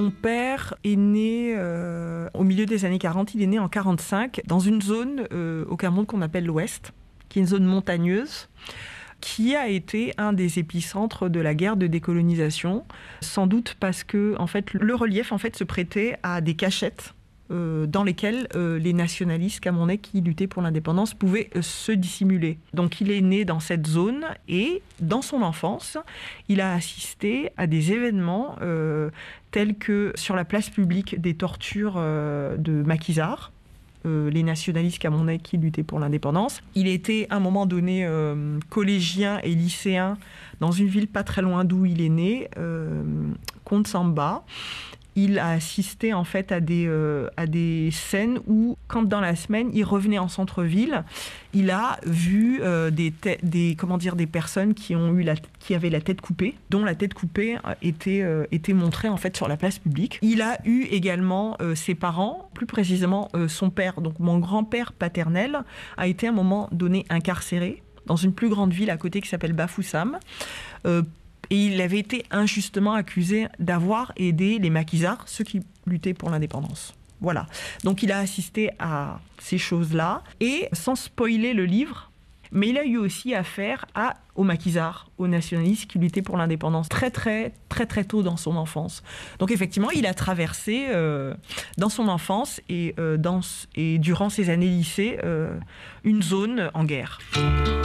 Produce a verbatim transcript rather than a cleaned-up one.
Mon père est né euh, au milieu des années quarante, il est né en quarante-cinq, dans une zone euh, au Cameroun qu'on appelle l'Ouest, qui est une zone montagneuse, qui a été un des épicentres de la guerre de décolonisation, sans doute parce que en fait, le relief en fait, se prêtait à des cachettes euh, dans lesquelles euh, les nationalistes camerounais qui luttaient pour l'indépendance pouvaient euh, se dissimuler. Donc il est né dans cette zone et dans son enfance, il a assisté à des événements euh, tels que sur la place publique des tortures euh, de maquisards, Euh, les nationalistes camerounais qui luttaient pour l'indépendance. Il était à un moment donné euh, collégien et lycéen dans une ville pas très loin d'où il est né, euh, Konsamba. Il a assisté en fait à des, euh, à des scènes où, quand dans la semaine, il revenait en centre-ville, il a vu euh, des, te- des, comment dire, des personnes qui, ont eu la, qui avaient la tête coupée, dont la tête coupée était, euh, était montrée en fait sur la place publique. Il a eu également euh, ses parents, plus précisément euh, son père, donc mon grand-père paternel, a été à un moment donné incarcéré dans une plus grande ville à côté qui s'appelle Bafoussam. Euh, Et il avait été injustement accusé d'avoir aidé les maquisards, ceux qui luttaient pour l'indépendance. Voilà. Donc il a assisté à ces choses-là. Et sans spoiler le livre, mais il a eu aussi affaire à, aux maquisards, aux nationalistes qui luttaient pour l'indépendance très très très très tôt dans son enfance. Donc effectivement, il a traversé euh, dans son enfance et, euh, dans, et durant ses années lycée euh, une zone en guerre.